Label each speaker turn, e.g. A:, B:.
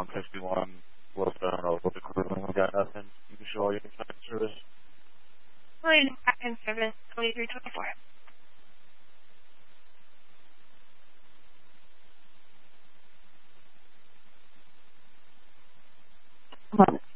A: 151 with the crew. We got nothing. You can show all your service.
B: William back in service, 2324.
C: One